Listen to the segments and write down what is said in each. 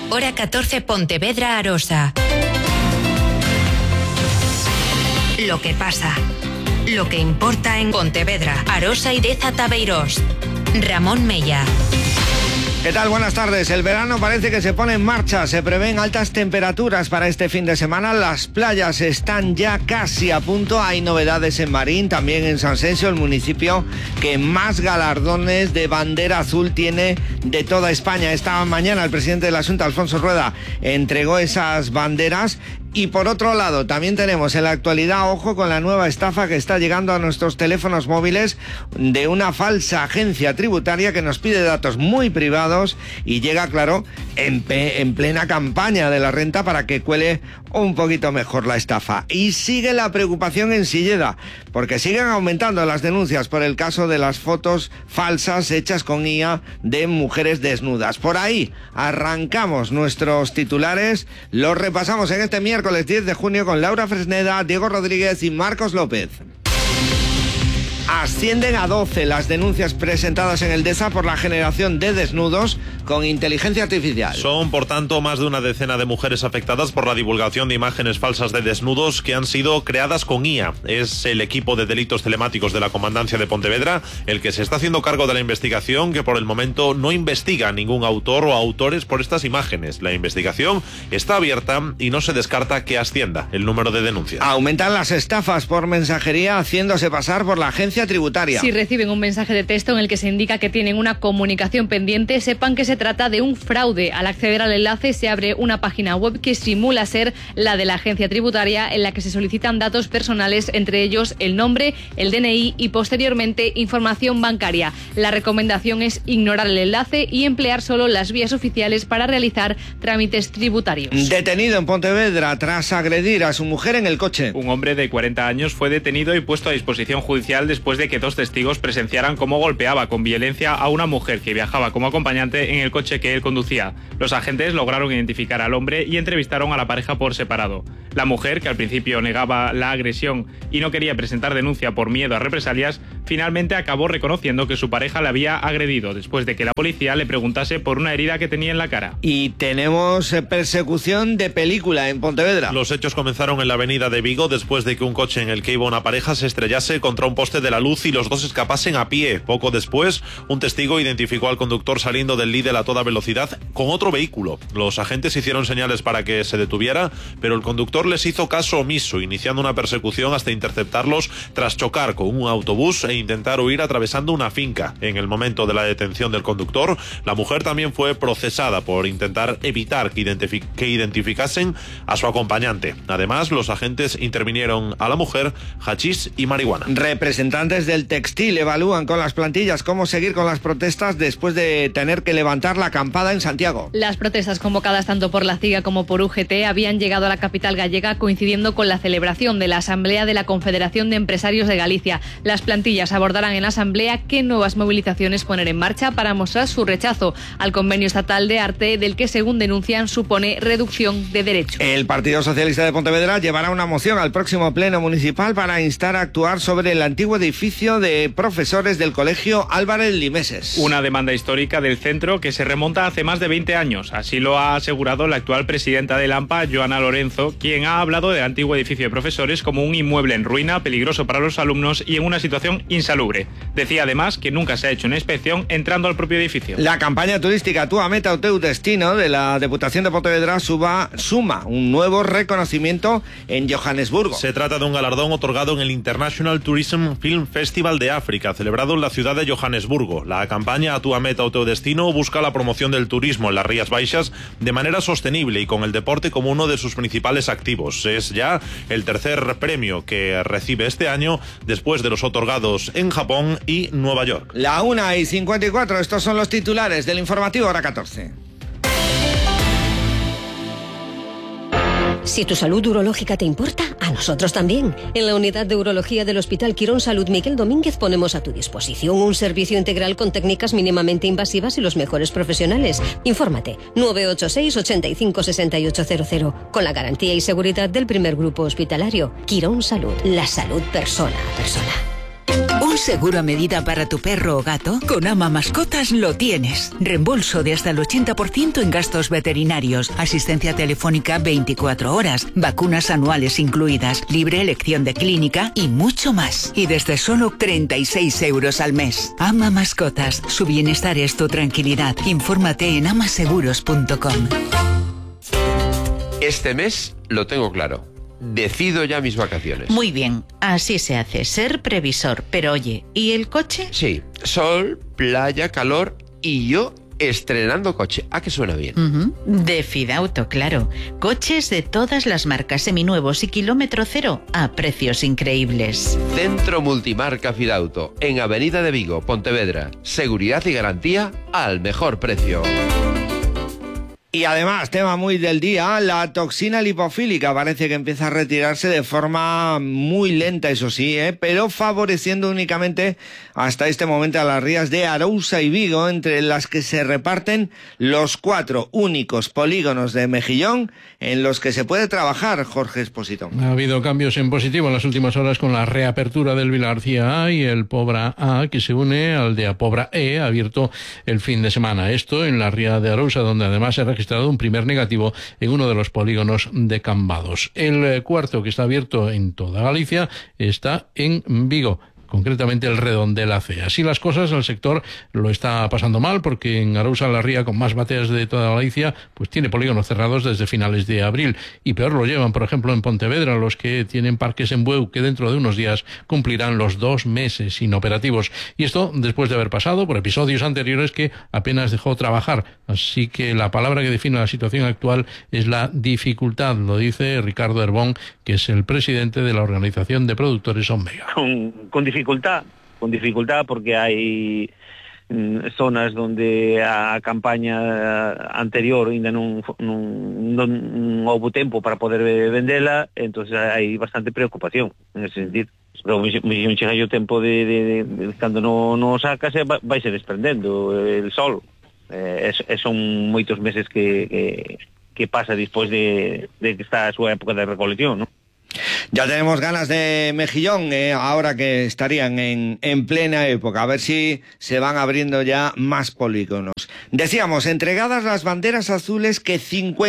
Hora 14, Pontevedra, Arosa. Lo que pasa. Lo que importa en Pontevedra, Arosa y Deza Tabeirós. Ramón Mella. ¿Qué tal? Buenas tardes. El verano parece que se pone en marcha. Se prevén altas temperaturas para este fin de semana. Las playas están ya casi a punto. Hay novedades en Marín, también en San Sensio, el municipio que más galardones de bandera azul tiene de toda España. Esta mañana el presidente de la Xunta, Alfonso Rueda, entregó esas banderas. Y por otro lado, también tenemos en la actualidad, ojo con la nueva estafa que está llegando a nuestros teléfonos móviles de una falsa agencia tributaria que nos pide datos muy privados y llega, claro, en plena campaña de la renta para que cuele un poquito mejor la estafa. Y sigue la preocupación en Silleda, porque siguen aumentando las denuncias por el caso de las fotos falsas hechas con IA de mujeres desnudas. Por ahí arrancamos nuestros titulares, los repasamos en este miércoles 10 de junio con Laura Fresneda, Diego Rodríguez y Marcos López. Ascienden a 12 las denuncias presentadas en el DESA por la generación de desnudos con inteligencia artificial. Son, por tanto, más de una decena de mujeres afectadas por la divulgación de imágenes falsas de desnudos que han sido creadas con IA. Es el equipo de delitos telemáticos de la Comandancia de Pontevedra el que se está haciendo cargo de la investigación, que por el momento no investiga a ningún autor o autores por estas imágenes. La investigación está abierta y no se descarta que ascienda el número de denuncias. Aumentan las estafas por mensajería haciéndose pasar por la agencia tributaria. Si reciben un mensaje de texto en el que se indica que tienen una comunicación pendiente, sepan que se trata de un fraude. Al acceder al enlace se abre una página web que simula ser la de la agencia tributaria, en la que se solicitan datos personales, entre ellos el nombre, el DNI y posteriormente información bancaria. La recomendación es ignorar el enlace y emplear solo las vías oficiales para realizar trámites tributarios. Detenido en Pontevedra tras agredir a su mujer en el coche. Un hombre de 40 años fue detenido y puesto a disposición judicial después de que dos testigos presenciaran cómo golpeaba con violencia a una mujer que viajaba como acompañante en el coche que él conducía. Los agentes lograron identificar al hombre y entrevistaron a la pareja por separado. La mujer, que al principio negaba la agresión y no quería presentar denuncia por miedo a represalias, finalmente acabó reconociendo que su pareja le había agredido después de que la policía le preguntase por una herida que tenía en la cara. Y tenemos persecución de película en Pontevedra. Los hechos comenzaron en la avenida de Vigo después de que un coche en el que iba una pareja se estrellase contra un poste de la luz y los dos escapasen a pie. Poco después, un testigo identificó al conductor saliendo del Lidl a toda velocidad con otro vehículo. Los agentes hicieron señales para que se detuviera, pero el conductor les hizo caso omiso, iniciando una persecución hasta interceptarlos tras chocar con un autobús e intentar huir atravesando una finca. En el momento de la detención del conductor, la mujer también fue procesada por intentar evitar que identificasen a su acompañante. Además, los agentes intervinieron a la mujer, hachís y marihuana. Representantes del textil evalúan con las plantillas cómo seguir con las protestas después de tener que levantar la acampada en Santiago. Las protestas convocadas tanto por la CIGA como por UGT habían llegado a la capital gallega coincidiendo con la celebración de la Asamblea de la Confederación de Empresarios de Galicia. Las plantillas abordarán en la Asamblea qué nuevas movilizaciones poner en marcha para mostrar su rechazo al convenio estatal de arte, del que, según denuncian, supone reducción de derechos. El Partido Socialista de Pontevedra llevará una moción al próximo pleno municipal para instar a actuar sobre el antiguo edificio de profesores del Colegio Álvarez Limeses. Una demanda histórica del centro que se remonta hace más de 20 años. Así lo ha asegurado la actual presidenta del AMPA, Joana Lorenzo, quien ha hablado del antiguo edificio de profesores como un inmueble en ruina, peligroso para los alumnos y en una situación insalubre. Decía además que nunca se ha hecho una inspección entrando al propio edificio. La campaña turística Túa Meta o Teu Destino de la Diputación de Pontevedra suma un nuevo reconocimiento en Johannesburgo. Se trata de un galardón otorgado en el International Tourism Film Festival de África, celebrado en la ciudad de Johannesburgo. La campaña A Túa Meta o Teu Destino busca la promoción del turismo en las Rías Baixas de manera sostenible y con el deporte como uno de sus principales activos. Es ya el tercer premio que recibe este año, después de los otorgados en Japón y Nueva York. La 1:54, estos son los titulares del informativo Hora 14. Si tu salud urológica te importa, a nosotros también. En la unidad de urología del Hospital Quirón Salud Miguel Domínguez ponemos a tu disposición un servicio integral con técnicas mínimamente invasivas y los mejores profesionales. Infórmate 986 85 6800 con la garantía y seguridad del primer grupo hospitalario. Quirón Salud, la salud persona a persona. Un ¿Un seguro a medida para tu perro o gato? Con Ama Mascotas lo tienes. Reembolso de hasta el 80% en gastos veterinarios, asistencia telefónica 24 horas, vacunas anuales incluidas, libre elección de clínica y mucho más. Y desde solo 36 euros al mes. Ama Mascotas, su bienestar es tu tranquilidad. Infórmate en amaseguros.com. Este mes lo tengo claro. Decido ya mis vacaciones. Muy bien, así se hace, ser previsor. Pero oye, ¿y el coche? Sí, sol, playa, calor y yo estrenando coche. ¿A que suena bien? De Fidauto, claro. Coches de todas las marcas, seminuevos y kilómetro cero a precios increíbles. Centro Multimarca Fidauto, en Avenida de Vigo, Pontevedra. Seguridad y garantía al mejor precio. Y además, tema muy del día, la toxina lipofílica parece que empieza a retirarse de forma muy lenta, eso sí, pero favoreciendo únicamente hasta este momento a las rías de Arousa y Vigo, entre las que se reparten los 4 únicos polígonos de Mejillón en los que se puede trabajar, Jorge Expósito. Ha habido cambios en positivo en las últimas horas con la reapertura del Vilagarcía A y el Pobra A, que se une al de Apobra E, abierto el fin de semana. Esto en la ría de Arousa, donde además se registrado un primer negativo en uno de los polígonos de Cambados. El cuarto, que está abierto en toda Galicia, está en Vigo, concretamente el Redondel AC. Así las cosas, el sector lo está pasando mal porque en Arousa la ría, con más bateas de toda Galicia, pues tiene polígonos cerrados desde finales de abril, y peor lo llevan, por ejemplo, en Pontevedra, los que tienen parques en Bueu, que dentro de unos días cumplirán los 2 meses inoperativos. Y esto después de haber pasado por episodios anteriores que apenas dejó trabajar. Así que la palabra que define la situación actual es la dificultad, lo dice Ricardo Herbón, que es el presidente de la Organización de Productores Omega. Con dificultad porque hay zonas donde a campaña anterior ainda non houve tempo para poder vendela, entonces hai bastante preocupación en ese sentido. Pero me chega o tempo de cando non sacas vai se desprendendo el sol. Son moitos meses que pasa despois de que está a súa época de recolección, non? Ya tenemos ganas de Mejillón, ahora que estarían en plena época, a ver si se van abriendo ya más polígonos. Decíamos, entregadas las banderas azules, que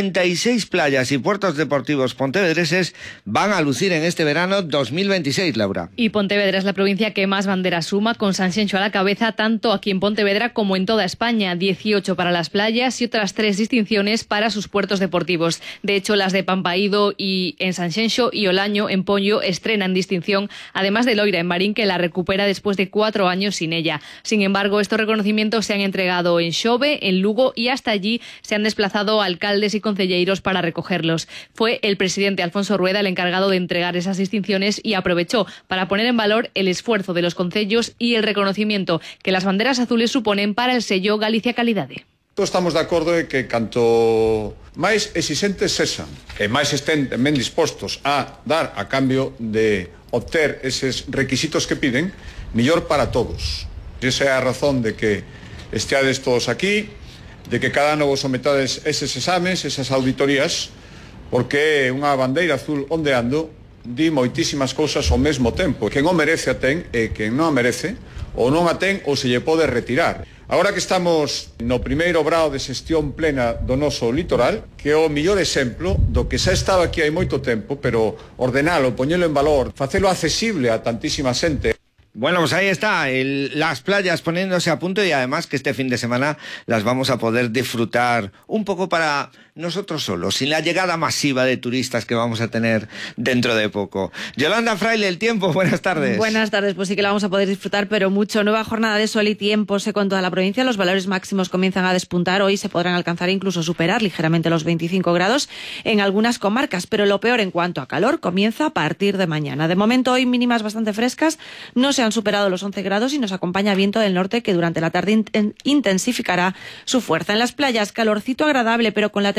56 playas y puertos deportivos pontevedreses van a lucir en este verano 2026, Laura. Y Pontevedra es la provincia que más banderas suma, con Sanxenxo a la cabeza, tanto aquí en Pontevedra como en toda España. 18 para las playas y otras 3 distinciones para sus puertos deportivos. De hecho, las de Pampaído y en Sanxenxo y Olaño en Poño estrenan distinción, además de Loira en Marín, que la recupera después de 4 años sin ella. Sin embargo, estos reconocimientos se han entregado en Xove, en Lugo, y hasta allí se han desplazado alcaldes y concelleiros para recogerlos. Fue el presidente Alfonso Rueda el encargado de entregar esas distinciones y aprovechó para poner en valor el esfuerzo de los concellos y el reconocimiento que las banderas azules suponen para el sello Galicia Calidade. Todos estamos de acordo en que canto máis exixentes sexan e máis estén ben dispostos a dar a cambio de obter eses requisitos que piden, mellor para todos. Esa é a razón de que esteades todos aquí, de que cada ano vos sometades eses exames, esas auditorías, porque unha bandeira azul ondeando di moitísimas cousas ao mesmo tempo. Quen o merece a ten e quen non a merece, ou non a ten ou se lle pode retirar. Agora que estamos no primeiro grao de xestión plena do noso litoral, que é o mellor exemplo do que xa estaba aquí hai moito tempo, pero ordenalo, poñelo en valor, facelo accesible a tantísima xente. Bueno, pues ahí está, las playas poniéndose a punto, y además que este fin de semana las vamos a poder disfrutar un poco para nosotros solos, sin la llegada masiva de turistas que vamos a tener dentro de poco. Yolanda Fraile, El Tiempo, buenas tardes. Buenas tardes, pues sí que la vamos a poder disfrutar, pero mucho. Nueva jornada de sol y tiempo seco en toda la provincia. Los valores máximos comienzan a despuntar. Hoy se podrán alcanzar e incluso superar ligeramente los 25 grados en algunas comarcas, pero lo peor en cuanto a calor comienza a partir de mañana. De momento, hoy mínimas bastante frescas, no se han superado los 11 grados y nos acompaña viento del norte que durante la tarde intensificará su fuerza. En las playas, calorcito agradable, pero con la temperatura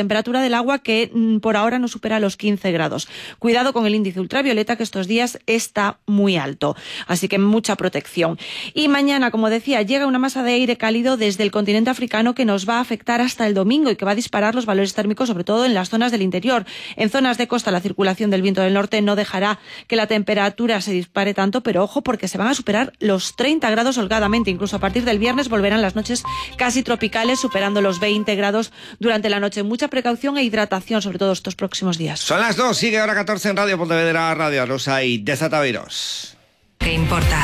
temperatura del agua que por ahora no supera los 15 grados. Cuidado con el índice ultravioleta, que estos días está muy alto, así que mucha protección. Y mañana, como decía, llega una masa de aire cálido desde el continente africano que nos va a afectar hasta el domingo y que va a disparar los valores térmicos, sobre todo en las zonas del interior. En zonas de costa, la circulación del viento del norte no dejará que la temperatura se dispare tanto, pero ojo, porque se van a superar los 30 grados holgadamente. Incluso a partir del viernes volverán las noches casi tropicales, superando los 20 grados durante la noche. Mucha precaución e hidratación, sobre todo estos próximos días. Son las 2, sigue hora 14 en Radio Pontevedra, Radio Arosa y Deza Taveros. ¿Qué importa?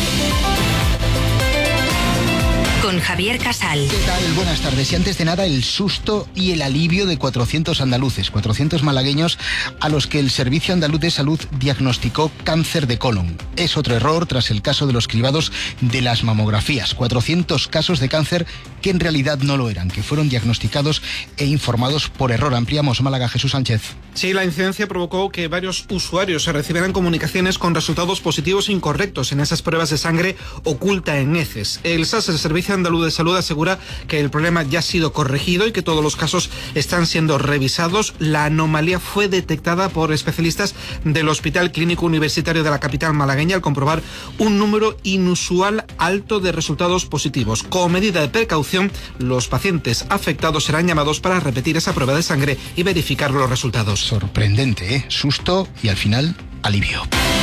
Con Javier Casal. ¿Qué tal? Buenas tardes. Y antes de nada, el susto y el alivio de 400 andaluces, 400 malagueños a los que el Servicio Andaluz de Salud diagnosticó cáncer de colon. Es otro error tras el caso de los cribados de las mamografías. 400 casos de cáncer que en realidad no lo eran, que fueron diagnosticados e informados por error. Ampliamos Málaga, Jesús Sánchez. Sí, la incidencia provocó que varios usuarios se recibieran comunicaciones con resultados positivos incorrectos en esas pruebas de sangre oculta en heces. El SAS, el Servicio Andaluz de Salud, asegura que el problema ya ha sido corregido y que todos los casos están siendo revisados. La anomalía fue detectada por especialistas del Hospital Clínico Universitario de la capital malagueña al comprobar un número inusual alto de resultados positivos. Como medida de precaución, los pacientes afectados serán llamados para repetir esa prueba de sangre y verificar los resultados. Sorprendente, ¿eh? Susto y al final alivio.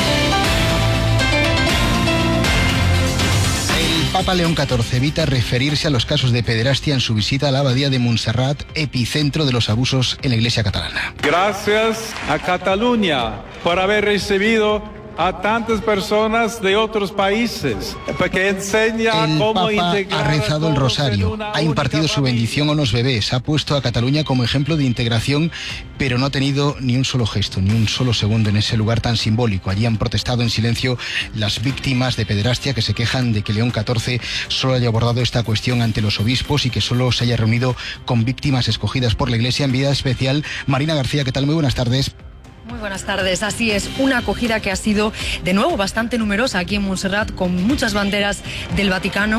Papa León XIV evita referirse a los casos de pederastia en su visita a la abadía de Montserrat, epicentro de los abusos en la Iglesia catalana. Gracias a Cataluña por haber recibido a tantas personas de otros países, porque enseña cómo integrar. El Papa ha rezado el rosario, ha impartido su bendición a los bebés, ha puesto a Cataluña como ejemplo de integración, pero no ha tenido ni un solo gesto, ni un solo segundo en ese lugar tan simbólico. Allí han protestado en silencio las víctimas de pederastia, que se quejan de que León XIV solo haya abordado esta cuestión ante los obispos y que solo se haya reunido con víctimas escogidas por la Iglesia. En vida especial, Marina García, ¿qué tal? Muy buenas tardes. Muy buenas tardes, así es, una acogida que ha sido de nuevo bastante numerosa aquí en Montserrat, con muchas banderas del Vaticano.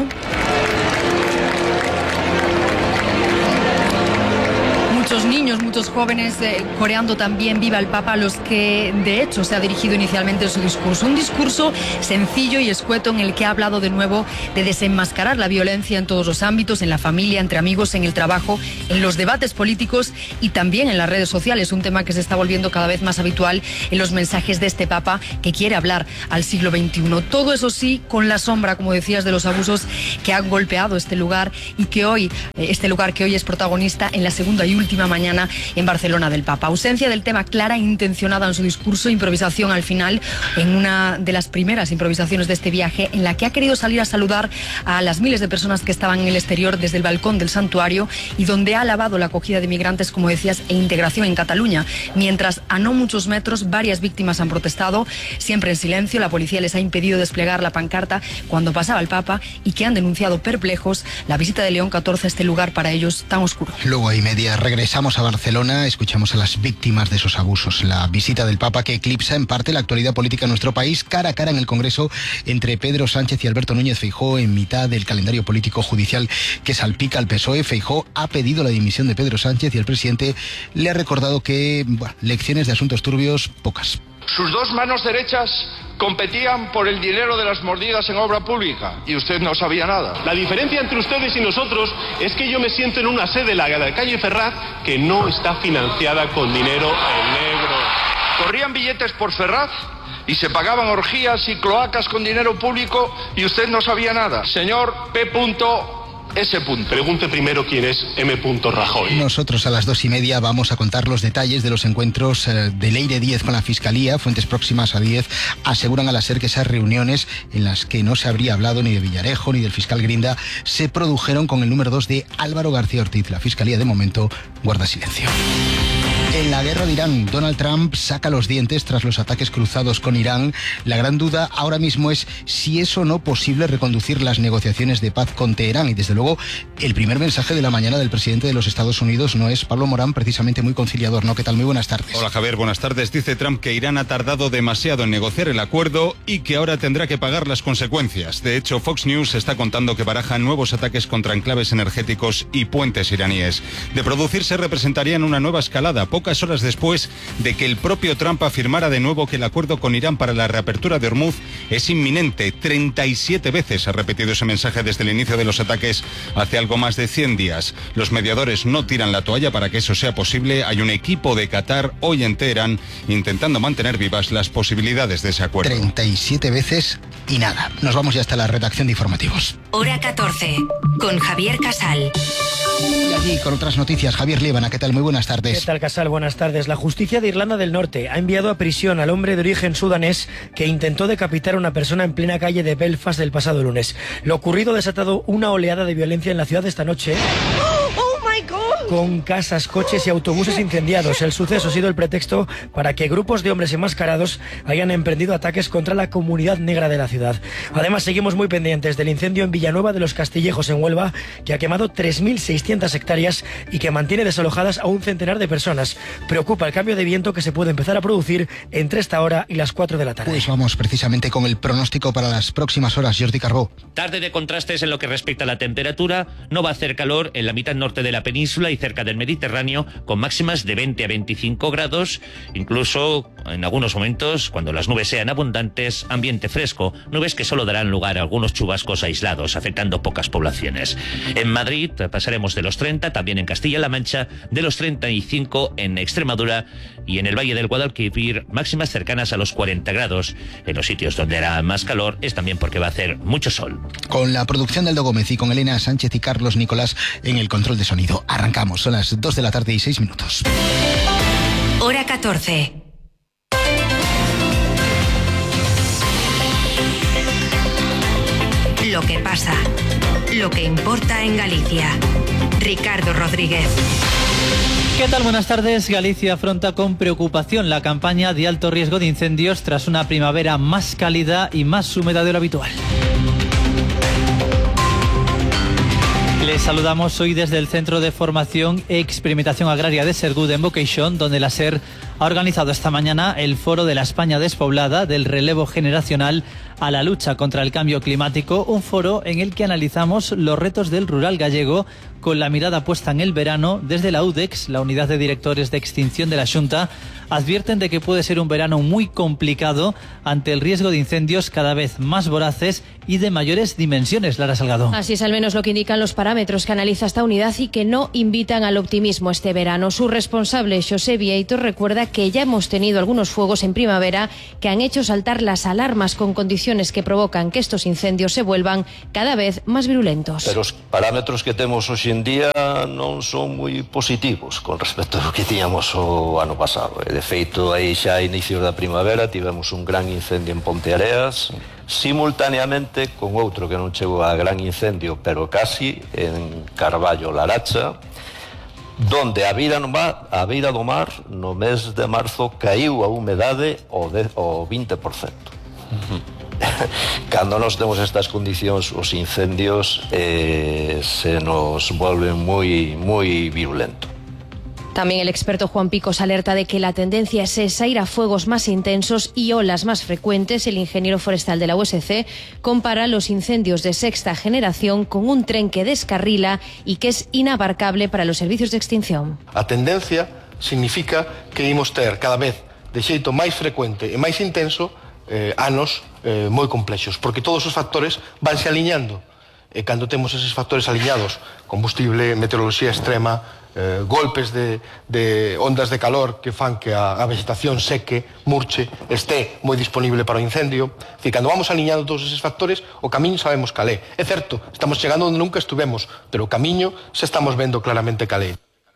Muchos niños, muchos jóvenes coreando también Viva el Papa, a los que de hecho se ha dirigido inicialmente en su discurso. Un discurso sencillo y escueto en el que ha hablado de nuevo de desenmascarar la violencia en todos los ámbitos, en la familia, entre amigos, en el trabajo, en los debates políticos y también en las redes sociales, un tema que se está volviendo cada vez más habitual en los mensajes de este Papa que quiere hablar al siglo XXI. Todo eso sí, con la sombra, como decías, de los abusos que han golpeado este lugar y que hoy, es protagonista en la segunda y última mañana en Barcelona del Papa. Ausencia del tema clara e intencionada en su discurso, improvisación al final, en una de las primeras improvisaciones de este viaje, en la que ha querido salir a saludar a las miles de personas que estaban en el exterior desde el balcón del santuario y donde ha alabado la acogida de migrantes, como decías, e integración en Cataluña. Mientras a no muchos metros varias víctimas han protestado, siempre en silencio. La policía les ha impedido desplegar la pancarta cuando pasaba el Papa y que han denunciado perplejos la visita de León XIV a este lugar para ellos tan oscuro. Luego y media regresamos a Barcelona, escuchamos a las víctimas de esos abusos. La visita del Papa que eclipsa en parte la actualidad política en nuestro país, cara a cara en el Congreso entre Pedro Sánchez y Alberto Núñez Feijóo, en mitad del calendario político judicial que salpica al PSOE. Feijóo ha pedido la dimisión de Pedro Sánchez y el presidente le ha recordado que lecciones de asuntos turbios, pocas. Sus dos manos derechas competían por el dinero de las mordidas en obra pública y usted no sabía nada. La diferencia entre ustedes y nosotros es que yo me siento en una sede, la de la calle Ferraz, que no está financiada con dinero en negro. Corrían billetes por Ferraz y se pagaban orgías y cloacas con dinero público y usted no sabía nada. Señor P.S. Pregunte primero quién es M. Rajoy. Nosotros a las 2:30 vamos a contar los detalles de los encuentros de Leire Díez con la Fiscalía. Fuentes próximas a Díez aseguran a la SER que esas reuniones, en las que no se habría hablado ni de Villarejo ni del fiscal Grinda, se produjeron con el número 2 de Álvaro García Ortiz. La Fiscalía de momento guarda silencio. En la guerra de Irán, Donald Trump saca los dientes tras los ataques cruzados con Irán. La gran duda ahora mismo es si es o no posible reconducir las negociaciones de paz con Teherán. Y desde luego, el primer mensaje de la mañana del presidente de los Estados Unidos no es, Pablo Morán, precisamente muy conciliador, ¿no? ¿Qué tal? Muy buenas tardes. Hola Javier, buenas tardes. Dice Trump que Irán ha tardado demasiado en negociar el acuerdo y que ahora tendrá que pagar las consecuencias. De hecho, Fox News está contando que barajan nuevos ataques contra enclaves energéticos y puentes iraníes. De producirse, representarían una nueva escalada, pocas horas después de que el propio Trump afirmara de nuevo que el acuerdo con Irán para la reapertura de Hormuz es inminente. 37 veces ha repetido ese mensaje desde el inicio de los ataques hace algo más de 100 días. Los mediadores no tiran la toalla para que eso sea posible. Hay un equipo de Qatar hoy en Teherán intentando mantener vivas las posibilidades de ese acuerdo. 37 veces y nada. Nos vamos ya hasta la redacción de informativos. Hora 14, con Javier Casal. Y allí con otras noticias, Javier Líbana, ¿qué tal? Muy buenas tardes. ¿Qué tal, Casal? Buenas tardes. La justicia de Irlanda del Norte ha enviado a prisión al hombre de origen sudanés que intentó decapitar a una persona en plena calle de Belfast el pasado lunes. Lo ocurrido ha desatado una oleada de violencia en la ciudad esta noche, con casas, coches y autobuses incendiados. El suceso ha sido el pretexto para que grupos de hombres enmascarados hayan emprendido ataques contra la comunidad negra de la ciudad. Además, seguimos muy pendientes del incendio en Villanueva de los Castillejos, en Huelva, que ha quemado 3.600 hectáreas y que mantiene desalojadas a un centenar de personas. Preocupa el cambio de viento que se puede empezar a producir entre esta hora y las 4 de la tarde. Pues vamos precisamente con el pronóstico para las próximas horas, Jordi Carbó. Tarde de contrastes en lo que respecta a la temperatura. No va a hacer calor en la mitad norte de la península y cerca del Mediterráneo, con máximas de 20 a 25 grados, incluso en algunos momentos, cuando las nubes sean abundantes, ambiente fresco, nubes que solo darán lugar a algunos chubascos aislados, afectando pocas poblaciones. En Madrid pasaremos de los 30, también en Castilla-La Mancha, de los 35 en Extremadura y en el Valle del Guadalquivir, máximas cercanas a los 40 grados. En los sitios donde hará más calor es también porque va a hacer mucho sol. Con la producción de Aldo Gómez y con Elena Sánchez y Carlos Nicolás en el control de sonido. Arrancamos, son las 2 de la tarde y 6 minutos. Hora 14. Lo que pasa, lo que importa en Galicia. Ricardo Rodríguez. ¿Qué tal? Buenas tardes. Galicia afronta con preocupación la campaña de alto riesgo de incendios tras una primavera más cálida y más húmeda de lo habitual. Les saludamos hoy desde el Centro de Formación e Experimentación Agraria de Sergud en Boqueixón, donde la SER ha organizado esta mañana el Foro de la España Despoblada del Relevo Generacional a la lucha contra el cambio climático, un foro en el que analizamos los retos del rural gallego con la mirada puesta en el verano. Desde la UDEX, la Unidad de Directores de Extinción de la Xunta, advierten de que puede ser un verano muy complicado ante el riesgo de incendios cada vez más voraces y de mayores dimensiones. Lara Salgado. Así es al menos lo que indican los parámetros que analiza esta unidad y que no invitan al optimismo este verano. Su responsable, José Vieito, recuerda que ya hemos tenido algunos fuegos en primavera que han hecho saltar las alarmas con condiciones que provocan que estos incendios se vuelvan cada vez más virulentos. Pero os parámetros que temos hoxe en día non son moi positivos con respecto ao que tiñamos o ano pasado. De feito, aí xa a inicios da primavera tivemos un gran incendio en Ponteareas, simultaneamente con outro que non chegou a gran incendio, pero casi, en Carballo, Laracha, donde a beira do mar no mes de marzo caiu a humedade o 20%. Cando nos temos estas condicións, os incendios se nos volven moi virulentos. También el experto Juan Picos alerta de que la tendencia es esa, ir a fuegos más intensos y olas más frecuentes. El ingeniero forestal de la USC compara los incendios de sexta generación con un tren que descarrila y que es inabarcable para los servicios de extinción. A tendencia significa que imos ter cada vez de xeito máis frecuente e máis intenso anos moi complexos, porque todos os factores vanse aliñando. E cando temos eses factores aliñados, combustible, meteoroloxía extrema, golpes de ondas de calor que fan que a vegetación seque, murche, esté moi disponible para o incendio. É dicir, cando vamos aliñando todos eses factores, o camiño sabemos cal é. É certo, estamos chegando onde nunca estuvemos, pero o camiño se estamos vendo claramente cal é.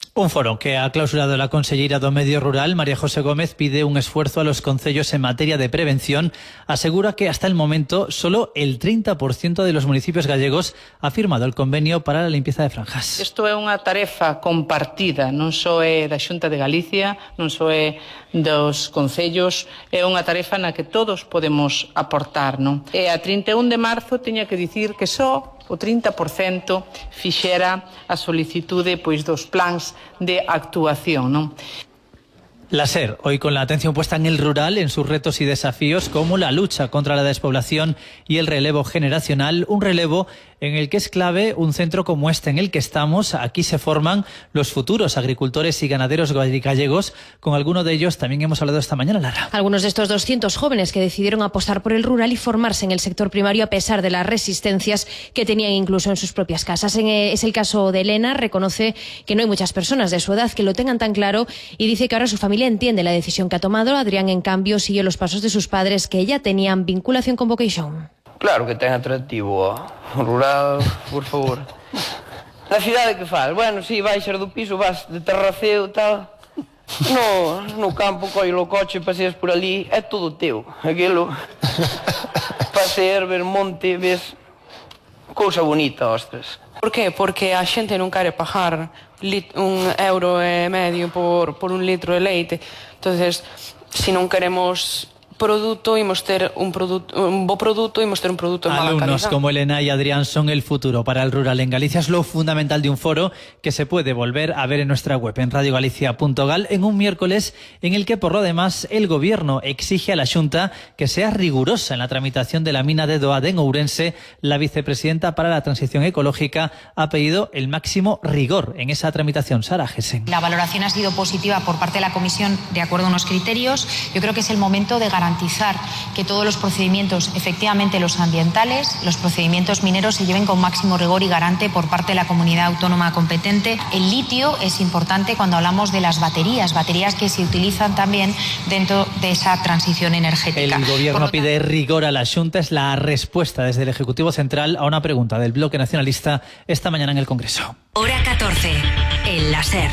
Un foro que ha clausurado la conselleira do Medio Rural, María José Gómez, pide un esfuerzo a los concellos en materia de prevención. Asegura que hasta el momento solo el 30% de los municipios gallegos ha firmado el convenio para la limpieza de franjas. Isto é unha tarefa compartida, non só é da Xunta de Galicia, non só é dos concellos, é unha tarefa na que todos podemos aportar, non? E a 31 de marzo teña que dicir que só o 30% fixera a solicitude pois dos plans de actuación, non? La SER, hoy con la atención puesta en el rural, en sus retos y desafíos como la lucha contra la despoblación y el relevo generacional, un relevo en el que es clave un centro como este en el que estamos. Aquí se forman los futuros agricultores y ganaderos gallegos. Con alguno de ellos también hemos hablado esta mañana, Lara. Algunos de estos 200 jóvenes que decidieron apostar por el rural y formarse en el sector primario a pesar de las resistencias que tenían incluso en sus propias casas. Es el caso de Elena. Reconoce que no hay muchas personas de su edad que lo tengan tan claro y dice que ahora su familia entiende la decisión que ha tomado. Adrián, en cambio, sigue los pasos de sus padres que ya tenían vinculación con Vocation. Claro que ten atractivo o rural, por favor. Na cidade que faz? Bueno, si, baixas do piso, vas de terraceo e tal. No campo, coi o coche, paseas por ali, é todo teu. Aquilo, pasear, ver monte, ves cousa bonita, ostras. Por qué? Porque a xente non quere pagar €1,5 por un litro de leite. Entonces, se non queremos producto, imos ter un bo produto, imos ter un produto de mala calidad. Alumnos como Elena y Adrián son el futuro para el rural en Galicia. Es lo fundamental de un foro que se puede volver a ver en nuestra web, en radiogalicia.gal, en un miércoles en el que, por lo demás, el Gobierno exige a la Xunta que sea rigurosa en la tramitación de la mina de Doade en Ourense. La vicepresidenta para la Transición Ecológica ha pedido el máximo rigor en esa tramitación. Sara Gesen. La valoración ha sido positiva por parte de la Comisión de acuerdo a unos criterios. Yo creo que es el momento de garantizar que todos los procedimientos, efectivamente los ambientales, los procedimientos mineros, se lleven con máximo rigor y garante por parte de la comunidad autónoma competente. El litio es importante cuando hablamos de las baterías que se utilizan también dentro de esa transición energética. El Gobierno pide rigor a la Xunta. Es la respuesta desde el Ejecutivo Central a una pregunta del Bloque Nacionalista esta mañana en el Congreso. Hora 14, el láser.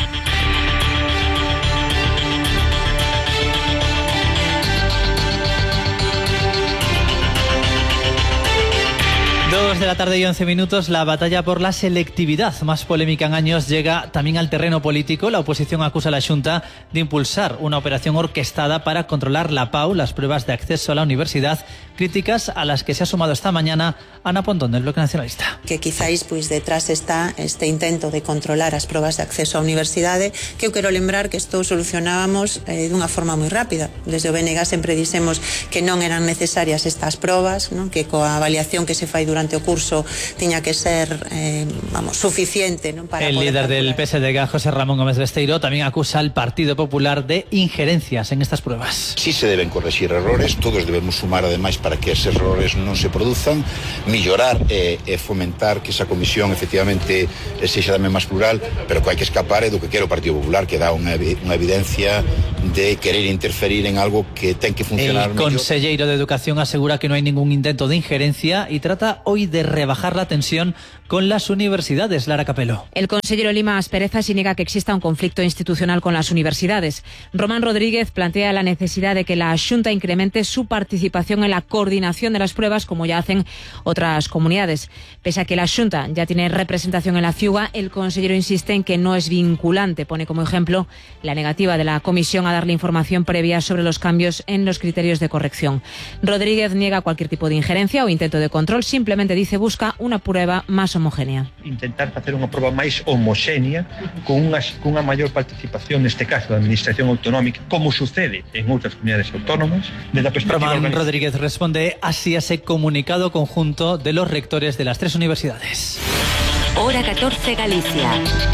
2 de la tarde y 11 minutos. La batalla por la selectividad más polémica en años llega también al terreno político. La oposición acusa a la Xunta de impulsar una operación orquestada para controlar la PAU, las pruebas de acceso a la universidad. Críticas a las que se ha sumado esta mañana Ana Pontón, del Bloque Nacionalista. Que quizáis detrás está este intento de controlar as probas de acceso á universidade, que eu quero lembrar que isto solucionábamos dunha forma moi rápida. Desde o BNG sempre dixemos que non eran necesarias estas probas, non? Que coa avaliación que se fai durante o curso tiña que ser suficiente, non? Para el líder del PSDG, José Ramón Gómez Besteiro, también acusa al Partido Popular de injerencias en estas pruebas. Sí se deben corregir errores, todos debemos sumar ademais para que esos errores non se produzan, mellorar e fomentar que esa comisión efectivamente sexa tamén máis plural, pero que hai que escapar é do que quere o Partido Popular, que dá unha evidencia de querer interferir en algo que ten que funcionar. El conselleiro de Educación asegura que no hay ningún intento de injerencia y trata hoy de rebajar la tensión con las universidades. Lara Capelo. El consejero Lima Aspereza sí niega que exista un conflicto institucional con las universidades. Román Rodríguez plantea la necesidad de que la Xunta incremente su participación en la coordinación de las pruebas, como ya hacen otras comunidades. Pese a que la Xunta ya tiene representación en la CIUGA, el consejero insiste en que no es vinculante. Pone como ejemplo la negativa de la Comisión a darle información previa sobre los cambios en los criterios de corrección. Rodríguez niega cualquier tipo de injerencia o intento de control, simplemente dice busca una prueba más homogénea. Intentar facer unha proba máis homogénea con unha maior participación, neste caso da Administración Autonómica, como sucede en outras comunidades autónomas. Román Rodríguez responde así a ese comunicado conjunto de los rectores de las 3 universidades. Hora 14 Galicia.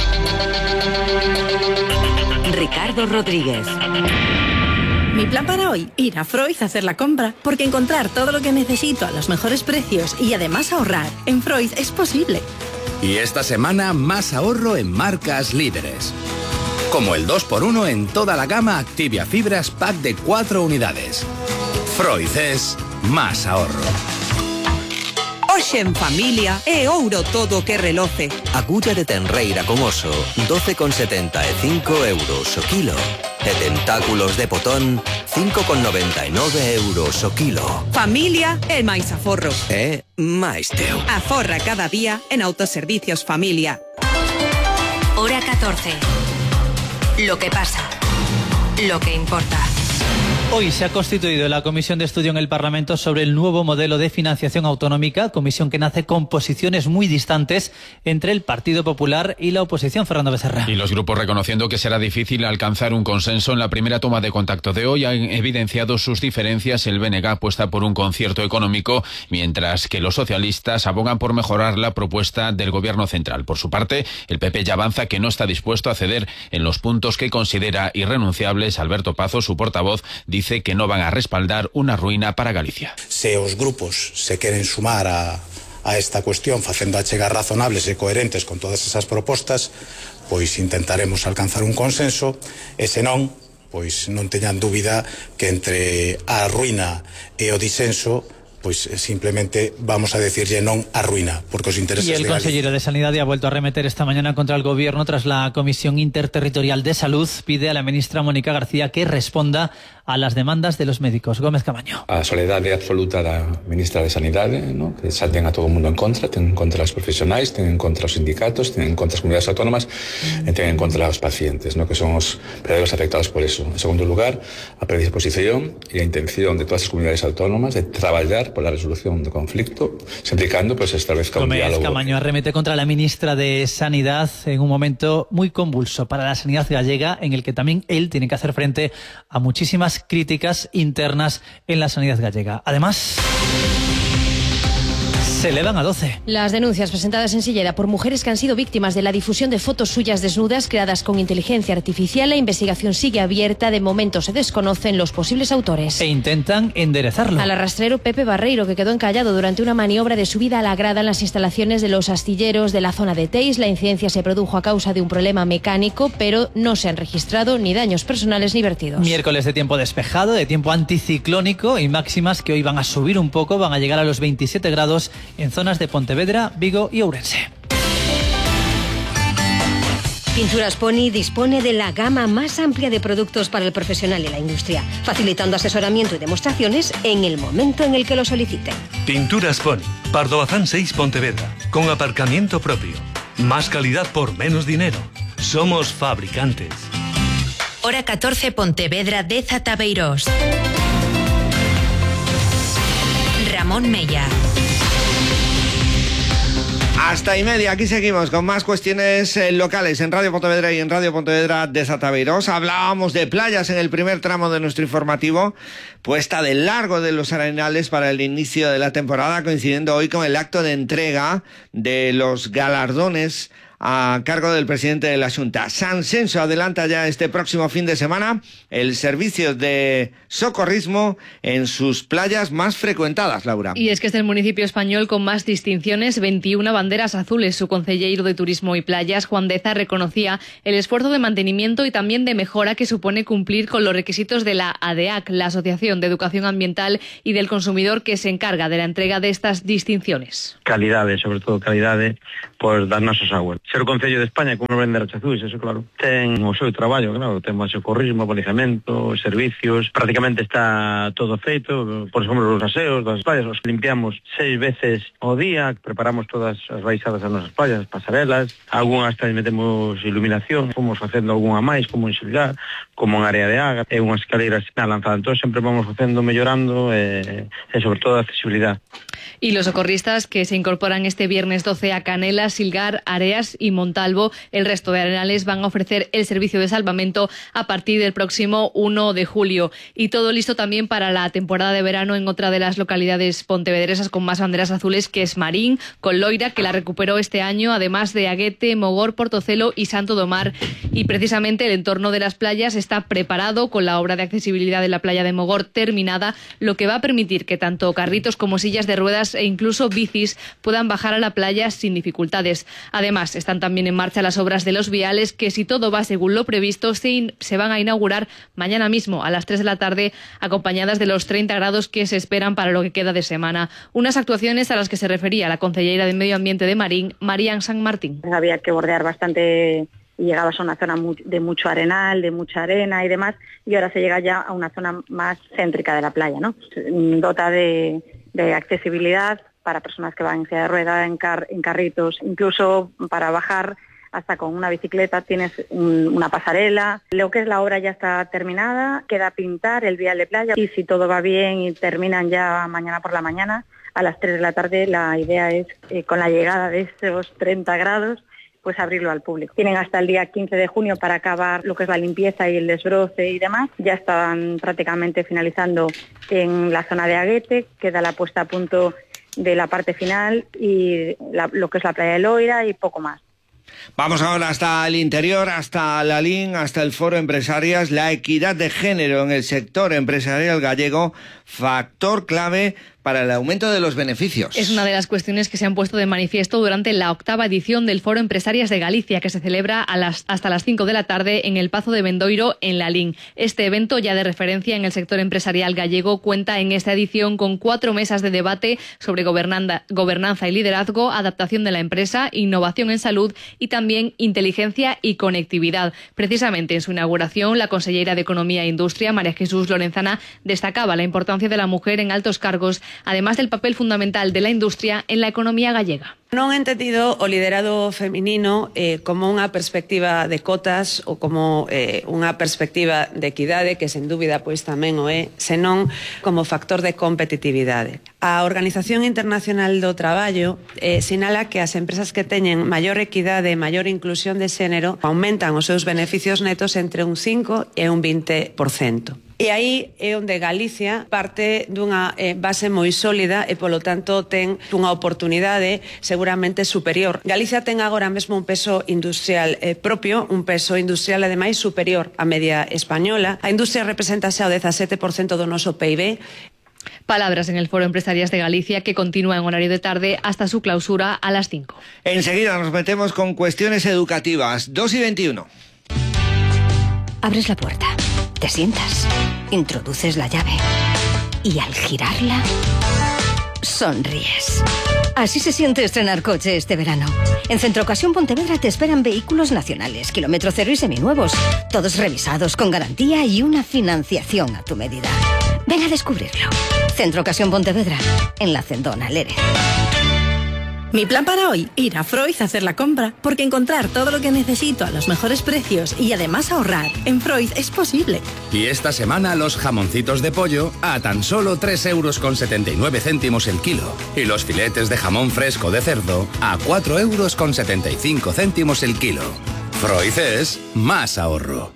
Ricardo Rodríguez. Mi plan para hoy, ir a Freud a hacer la compra, porque encontrar todo lo que necesito a los mejores precios y además ahorrar en Freud es posible. Y esta semana más ahorro en marcas líderes. Como el 2x1 en toda la gama Activia Fibras Pack de 4 unidades. Freud es más ahorro. Hoxe en familia é ouro todo que reloce. Agulla de tenreira con oso, 12,75 euros o kilo. E tentáculos de potón, 5,99 euros o kilo. Familia é máis aforro. É máis teu. Aforra cada día en Autoservicios Familia. Hora 14. Lo que pasa. Lo que importa. Hoy se ha constituido la Comisión de Estudio en el Parlamento sobre el nuevo modelo de financiación autonómica, comisión que nace con posiciones muy distantes entre el Partido Popular y la oposición. Fernando Becerra. Y los grupos, reconociendo que será difícil alcanzar un consenso en la primera toma de contacto de hoy, han evidenciado sus diferencias. El BNG apuesta por un concierto económico, mientras que los socialistas abogan por mejorar la propuesta del Gobierno central. Por su parte, el PP ya avanza que no está dispuesto a ceder en los puntos que considera irrenunciables. Alberto Pazo, su portavoz, dice que no van a respaldar una ruina para Galicia. Se os grupos se queren sumar a esta cuestión facendo achegas razonables e coherentes con todas esas propostas, pois intentaremos alcanzar un consenso, e senón, pois non teñan dúbida que entre a ruina e o disenso, pues simplemente vamos a decirle non a ruina, porque os intereses de Galicia. Y el consejero de Sanidad ha vuelto a arremeter esta mañana contra el Gobierno tras la Comisión Interterritorial de Salud. Pide a la ministra Mónica García que responda a las demandas de los médicos. Gómez Camaño. A soledade absoluta da ministra de Sanidade, ¿no? Que salten a todo o mundo en contra, ten en contra os profesionais, ten en contra os sindicatos, ten en contra as comunidades autónomas e ten en contra os pacientes, ¿no? Que son os verdadeiros afectados por eso. En segundo lugar, a predisposición e a intención de todas as comunidades autónomas de traballar por la resolución do conflicto, sempre e cando pues, establezca un diálogo. Gómez Camaño arremete contra la ministra de Sanidad en un momento muy convulso para la sanidad gallega, en el que también él tiene que hacer frente a muchísimas críticas internas en la sanidad gallega. Además, se elevan a 12. Las denuncias presentadas en Silleda por mujeres que han sido víctimas de la difusión de fotos suyas desnudas creadas con inteligencia artificial. La investigación sigue abierta. De momento se desconocen los posibles autores. E intentan enderezarlo. Al arrastrero Pepe Barreiro, que quedó encallado durante una maniobra de subida a la grada en las instalaciones de los astilleros de la zona de Teis. La incidencia se produjo a causa de un problema mecánico, pero no se han registrado ni daños personales ni vertidos. Miércoles de tiempo despejado, de tiempo anticiclónico y máximas que hoy van a subir un poco, van a llegar a los 27 grados en zonas de Pontevedra, Vigo y Ourense. Pinturas Pony dispone de la gama más amplia de productos para el profesional y la industria, facilitando asesoramiento y demostraciones en el momento en el que lo soliciten. Pinturas Pony, Pardo Bazán 6 Pontevedra, con aparcamiento propio. Más calidad por menos dinero. Somos fabricantes. Hora 14 Pontevedra, Deza Tabeirós. Ramón Mella. Hasta y media, aquí seguimos con más cuestiones locales en Radio Pontevedra y en Radio Pontevedra de Tabeirós. Hablábamos de playas en el primer tramo de nuestro informativo, puesta de largo de los arenales para el inicio de la temporada, coincidiendo hoy con el acto de entrega de los galardones a cargo del presidente de la Xunta. San Senso adelanta ya este próximo fin de semana el servicio de socorrismo en sus playas más frecuentadas, Laura. Y es que es el municipio español con más distinciones, 21 banderas azules. Su concelleiro de Turismo y Playas, Juan Deza, reconocía el esfuerzo de mantenimiento y también de mejora que supone cumplir con los requisitos de la ADEAC, la Asociación de Educación Ambiental y del Consumidor, que se encarga de la entrega de estas distinciones. Calidade, sobre todo calidade, por das nosas aguas. Ser o Concello de España como banderas azuis, eso claro, ten o seu traballo, claro, temos socorrismo, policiamento, servicios, prácticamente está todo feito, por exemplo, os aseos das playas, os limpiamos 6 veces ao día, preparamos todas as baixadas das nosas playas, pasarelas, algunhas tamén metemos iluminación, fomos facendo algunha máis, como en Silgar, como en área de Aga, e unhas escaleras lanzadas, entón sempre vamos facendo, mellorando, e sobre todo a accesibilidade. Y los socorristas que se incorporan este viernes 12 a Canela, Silgar, Areas y Montalvo, el resto de arenales, van a ofrecer el servicio de salvamento a partir del próximo 1 de julio. Y todo listo también para la temporada de verano en otra de las localidades pontevedresas con más banderas azules, que es Marín, con Loira, que la recuperó este año, además de Aguete, Mogor, Portocelo y Santo Domar. Y precisamente el entorno de las playas está preparado con la obra de accesibilidad de la playa de Mogor terminada, lo que va a permitir que tanto carritos como sillas de ruedas e incluso bicis puedan bajar a la playa sin dificultades. Además, está Están también en marcha las obras de los viales que, si todo va según lo previsto, se van a inaugurar mañana mismo a las 3 de la tarde, acompañadas de los 30 grados que se esperan para lo que queda de semana. Unas actuaciones a las que se refería la concejera de Medio Ambiente de Marín, María San Martín. Había que bordear bastante y llegabas a una zona de mucho arenal, de mucha arena y demás, y ahora se llega ya a una zona más céntrica de la playa, ¿no? Dota de accesibilidad para personas que van en silla de rueda, en carritos, incluso para bajar hasta con una bicicleta tienes una pasarela. Lo que es la obra ya está terminada, queda pintar el vial de playa y si todo va bien y terminan ya mañana por la mañana, a las 3 de la tarde la idea es, con la llegada de estos 30 grados, pues abrirlo al público. Tienen hasta el día 15 de junio para acabar lo que es la limpieza y el desbroce y demás. Ya están prácticamente finalizando en la zona de Aguete, queda la puesta a punto de la parte final y lo que es la playa de Loira y poco más. Vamos ahora hasta el interior, hasta la LIN, hasta el Foro Empresarias. La equidad de género en el sector empresarial gallego, factor clave para el aumento de los beneficios. Es una de las cuestiones que se han puesto de manifiesto durante la 8ª edición del Foro Empresarias de Galicia, que se celebra hasta las 5 de la tarde en el Pazo de Bendoiro, en Lalín. Este evento, ya de referencia en el sector empresarial gallego, cuenta en esta edición con 4 mesas de debate sobre gobernanza y liderazgo, adaptación de la empresa, innovación en salud y también inteligencia y conectividad. Precisamente en su inauguración, la consellera de Economía e Industria, María Jesús Lorenzana, destacaba la importancia de la mujer en altos cargos, además del papel fundamental de la industria en la economía gallega. Non he entendido o liderado feminino como unha perspectiva de cotas ou como unha perspectiva de equidade, que sen dúbida pois tamén o é, senón como factor de competitividade. A Organización Internacional do Traballo sinala que as empresas que teñen maior equidade e maior inclusión de xénero aumentan os seus beneficios netos entre un 5 e un 20%. E aí é onde Galicia parte dunha base moi sólida e, polo tanto, ten unha oportunidade seguramente superior. Galicia ten agora mesmo un peso industrial propio, un peso industrial, ademais, superior á media española. A industria representa xa o 17% do noso PIB. Palabras en el Foro Empresarias de Galicia, que continúa en horario de tarde hasta su clausura a las 5. Enseguida nos metemos con cuestiones educativas. 2:21. Abres la puerta, te sientas, introduces la llave y al girarla, sonríes. Así se siente estrenar coche este verano. En Centro Ocasión Pontevedra te esperan vehículos nacionales, kilómetro cero y seminuevos, todos revisados con garantía y una financiación a tu medida. Ven a descubrirlo. Centro Ocasión Pontevedra, en la Cendona Lérez. Mi plan para hoy, ir a Freud a hacer la compra, porque encontrar todo lo que necesito a los mejores precios y además ahorrar en Freud es posible. Y esta semana los jamoncitos de pollo a tan solo 3,79 € el kilo. Y los filetes de jamón fresco de cerdo a 4,75 € el kilo. Freud es más ahorro.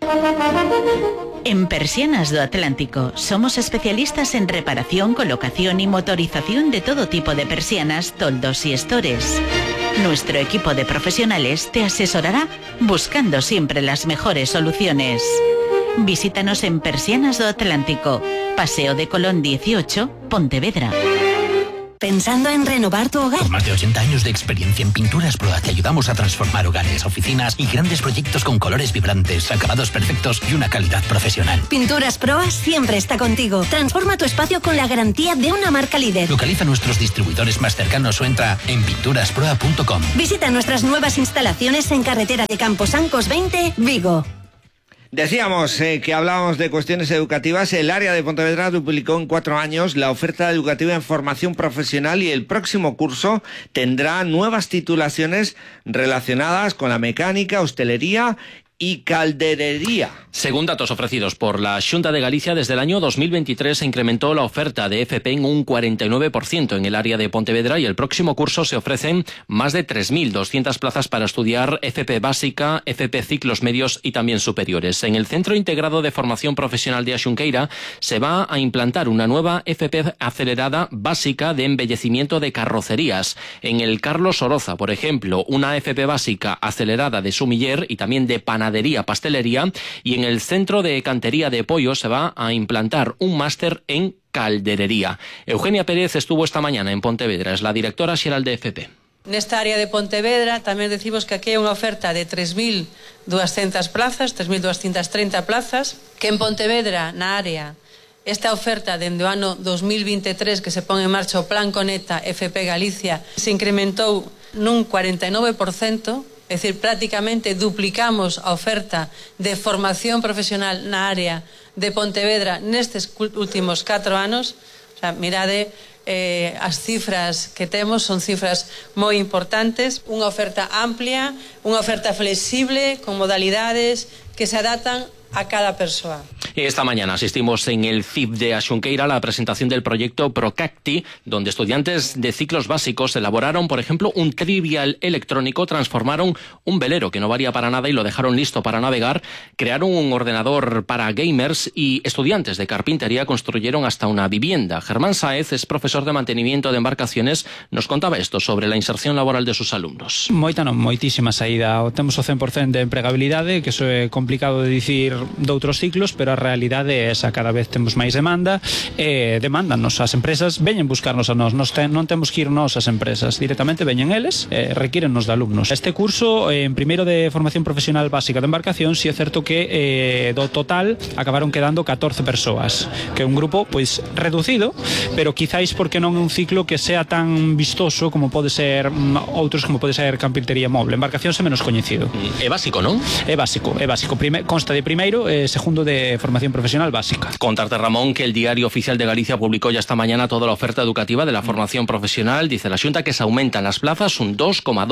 En Persianas do Atlántico somos especialistas en reparación, colocación y motorización de todo tipo de persianas, toldos y estores. Nuestro equipo de profesionales te asesorará buscando siempre las mejores soluciones. Visítanos en Persianas do Atlántico, Paseo de Colón 18, Pontevedra. ¿Pensando en renovar tu hogar? Con más de 80 años de experiencia en Pinturas Proa te ayudamos a transformar hogares, oficinas y grandes proyectos con colores vibrantes, acabados perfectos y una calidad profesional. Pinturas Proa siempre está contigo. Transforma tu espacio con la garantía de una marca líder. Localiza nuestros distribuidores más cercanos o entra en pinturasproa.com. Visita nuestras nuevas instalaciones en Carretera de Camposancos 20, Vigo. Decíamos que hablábamos de cuestiones educativas. El área de Pontevedra duplicó en 4 años la oferta educativa en formación profesional y el próximo curso tendrá nuevas titulaciones relacionadas con la mecánica, hostelería y calderería. Según datos ofrecidos por la Xunta de Galicia, desde el año 2023 se incrementó la oferta de FP en un 49% en el área de Pontevedra y el próximo curso se ofrecen más de 3.200 plazas para estudiar FP básica, FP ciclos medios y también superiores. En el Centro Integrado de Formación Profesional de Axunqueira se va a implantar una nueva FP acelerada básica de embellecimiento de carrocerías. En el Carlos Oroza, por ejemplo, una FP básica acelerada de sumiller y también de panadería, pastelería, y en el Centro de Cantería de Pollo se va a implantar un máster en calderería. Eugenia Pérez estuvo esta mañana en Pontevedra, es la directora xeral de FP. Nesta área de Pontevedra tamén decimos que aquí hai unha oferta de 3.200 plazas, 3.230 plazas, que en Pontevedra, na área, esta oferta dende o ano 2023 que se pon en marcha o Plan Conecta FP Galicia se incrementou nun 49%, é dicir, prácticamente duplicamos a oferta de formación profesional na área de Pontevedra nestes últimos 4 anos. O sea, mirade, as cifras que temos son cifras moi importantes, unha oferta amplia, unha oferta flexible, con modalidades que se adaptan a cada persoa. Esta mañana asistimos en el CIP de Axunqueira a la presentación del proyecto Procacti, donde estudiantes de ciclos básicos elaboraron, por ejemplo, un trivial electrónico, transformaron un velero que no valía para nada y lo dejaron listo para navegar, crearon un ordenador para gamers y estudiantes de carpintería construyeron hasta una vivienda. Germán Sáez es profesor de mantenimiento de embarcaciones, nos contaba esto sobre la inserción laboral de sus alumnos. Moitísima saída. Temos o 100% de empregabilidade, que iso é complicado de dicir de outros ciclos, pero a realidade é esa, cada vez temos máis demanda e demandannos as empresas, veñen buscarnos a nós, non temos que ir nós as empresas, directamente veñen eles e requírennos de alumnos. Este curso, en primeiro de formación profesional básica de embarcación, si é certo que do total acabaron quedando 14 persoas, que é un grupo pois reducido, pero quizáis porque non é un ciclo que sea tan vistoso como pode ser outros, como pode ser carpintería móvil. Embarcación é menos coñecido. É básico, non? É básico. Consta de primeiro segundo de formación profesional básica. Contarte, Ramón, que el Diario Oficial de Galicia publicó ya esta mañana toda la oferta educativa de la formación profesional. Dice la Xunta que se aumentan las plazas un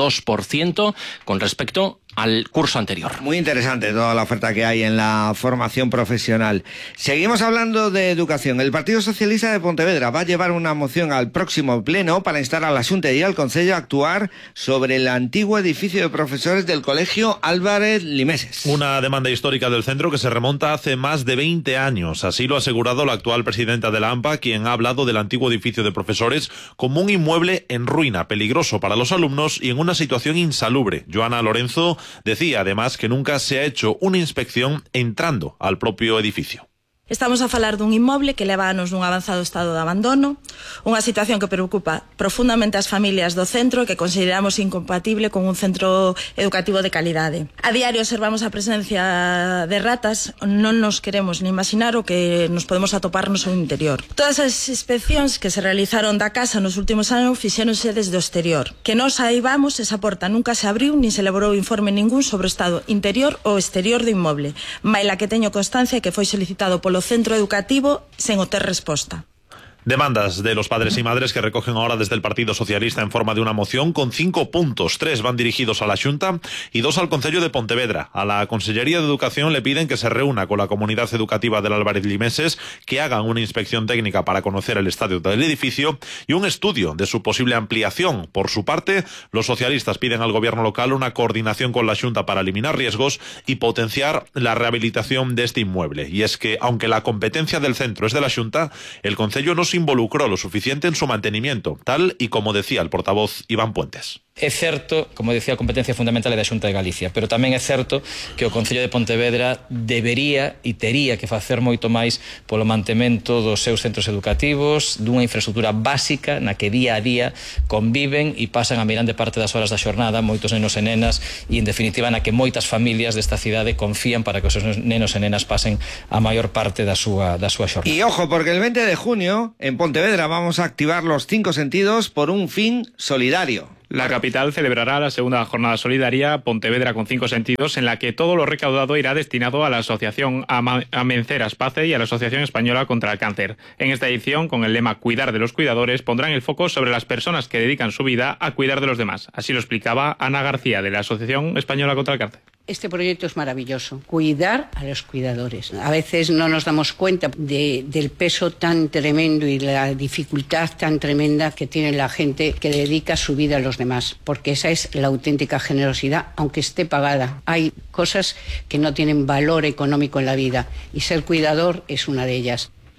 2,2% con respecto al curso anterior. Muy interesante toda la oferta que hay en la formación profesional. Seguimos hablando de educación. El Partido Socialista de Pontevedra va a llevar una moción al próximo pleno para instar a la Xunta y al Concello a actuar sobre el antiguo edificio de profesores del Colegio Álvarez Limeses. Una demanda histórica del centro que se remonta hace más de 20 años. Así lo ha asegurado la actual presidenta de la AMPA, quien ha hablado del antiguo edificio de profesores como un inmueble en ruina, peligroso para los alumnos y en una situación insalubre. Joana Lorenzo decía además que nunca se ha hecho una inspección entrando al propio edificio. Estamos a falar dun inmoble que leva anos nun avanzado estado de abandono, unha situación que preocupa profundamente as familias do centro e que consideramos incompatible con un centro educativo de calidade. A diario observamos a presencia de ratas, non nos queremos ni imaginar o que nos podemos atopar no seu interior. Todas as inspeccións que se realizaron da casa nos últimos anos fixéronse desde o exterior. Que nós saibamos, esa porta nunca se abriu nin se elaborou informe ningún sobre o estado interior ou exterior do inmoble, maila que teño constancia que foi solicitado polo centro educativo sen obter resposta. Demandas de los padres y madres que recogen ahora desde el Partido Socialista en forma de una moción con 5 puntos. 3 van dirigidos a la Xunta y 2 al Concello de Pontevedra. A la Consellería de Educación le piden que se reúna con la comunidad educativa del Álvarez Limeses, que hagan una inspección técnica para conocer el estado del edificio y un estudio de su posible ampliación. Por su parte, los socialistas piden al gobierno local una coordinación con la Xunta para eliminar riesgos y potenciar la rehabilitación de este inmueble. Y es que, aunque la competencia del centro es de la Xunta, el Concello no se involucró lo suficiente en su mantenimiento, tal y como decía el portavoz Iván Puentes. É certo, como decía, a competencia fundamental é da Xunta de Galicia, pero tamén é certo que o Concello de Pontevedra debería e tería que facer moito máis polo mantemento dos seus centros educativos, dunha infraestructura básica na que día a día conviven e pasan a mirande parte das horas da xornada moitos nenos e nenas e, en definitiva, na que moitas familias desta cidade confían para que os seus nenos e nenas pasen a maior parte da súa xornada. Y ojo, porque el 20 de junio en Pontevedra vamos a activar los 5 sentidos por un fin solidario. La capital celebrará la segunda jornada solidaria Pontevedra con 5 sentidos, en la que todo lo recaudado irá destinado a la Asociación Amenceras Pace y a la Asociación Española contra el Cáncer. En esta edición, con el lema Cuidar de los cuidadores, pondrán el foco sobre las personas que dedican su vida a cuidar de los demás. Así lo explicaba Ana García, de la Asociación Española contra el Cáncer. Este proyecto es maravilloso, cuidar a los cuidadores. A veces no nos damos cuenta del peso tan tremendo y la dificultad tan tremenda que tiene la gente que dedica su vida a los demás, porque esa es la auténtica generosidad, aunque esté pagada. Hay cosas que no tienen valor económico en la vida y ser cuidador es una de ellas.